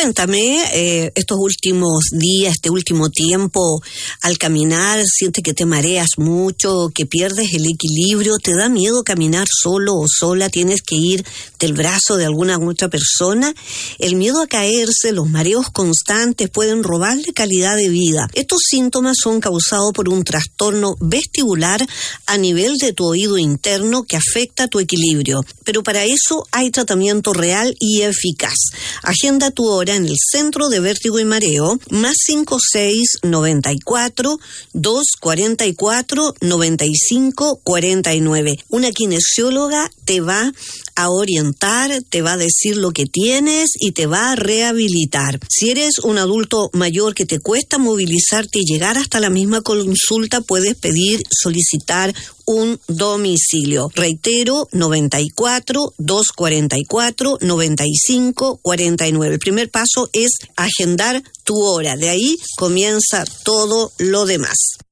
Cuéntame, estos últimos días, este último tiempo, al caminar, sientes que te mareas mucho, que pierdes el equilibrio, ¿te da miedo caminar solo o sola? ¿Tienes que ir del brazo de alguna otra persona? El miedo a caerse, los mareos constantes pueden robarle calidad de vida. Estos síntomas son causados por un trastorno vestibular a nivel de tu oído interno que afecta tu equilibrio. Pero para eso hay tratamiento real y eficaz. Agenda tu hora en el Centro de Vértigo y Mareo, más 5694-244-9549. Una kinesióloga te va a orientar, te va a decir lo que tienes y te va a rehabilitar. Si eres un adulto mayor que te cuesta movilizarte y llegar hasta la misma consulta, puedes solicitar un domicilio. Reitero, 94-244-9549. El primer paso es agendar tu hora. De ahí comienza todo lo demás.